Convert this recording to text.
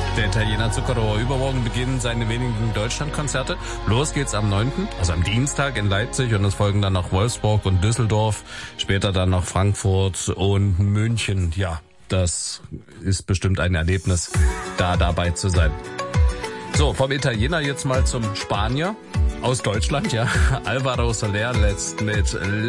Der Italiener Zucchero. Übermorgen beginnen seine wenigen Deutschlandkonzerte. Los geht's am 9., also am Dienstag in Leipzig, und es folgen dann noch Wolfsburg und Düsseldorf, später dann noch Frankfurt und München. Ja, das ist bestimmt ein Erlebnis, da dabei zu sein. So, vom Italiener jetzt mal zum Spanier aus Deutschland, ja. Alvaro Soler letzt mit